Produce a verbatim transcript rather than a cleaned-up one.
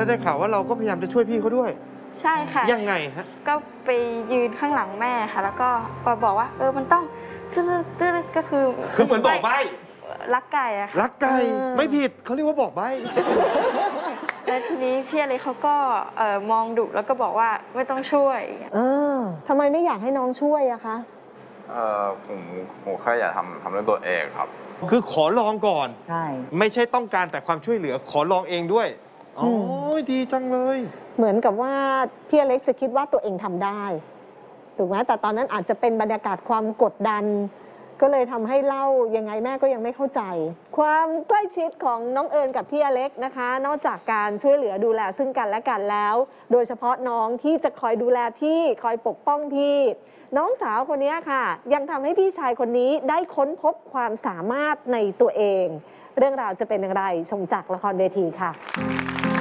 แล้วได้ข่าวว่าเราก็พยายามจะช่วยพี่เขาด้วยใช่ค่ะยังไงฮะก็ไปยืนข้างหลังแม่ค่ะแล้วก็บอกว่าเออมันต้องตื้อตื้อก็คือคือเหมือนบอกใบ้รักไก่อะค่ะรักไก่ไม่ผิดเขาเรียกว่าบอกใบ้แล้วทีนี้พี่อเล็กเขาก็มองดุแล้วก็บอกว่าไม่ต้องช่วยเออทำไมไม่อยากให้น้องช่วยอะคะเออผมผมแค่อยากทำทำด้วยตัวเองครับคือขอลองก่อนใช่ไม่ใช่ต้องการแต่ความช่วยเหลือขอลองเองด้วยโอ้ยดีจังเลยเหมือนกับว่าพี่อเล็กจะคิดว่าตัวเองทำได้ถูกไหมแต่ตอนนั้นอาจจะเป็นบรรยากาศความกดดันก็เลยทำให้เล่ายังไงแม่ก็ยังไม่เข้าใจความใกล้ชิดของน้องเอิญกับพี่อเล็กนะคะนอกจากการช่วยเหลือดูแลซึ่งกันและกันแล้วโดยเฉพาะน้องที่จะคอยดูแลพี่คอยปกป้องพี่น้องสาวคนนี้ค่ะยังทำให้พี่ชายคนนี้ได้ค้นพบความสามารถในตัวเองเรื่องราวจะเป็นอย่างไรชมจากละครเวทีค่ะ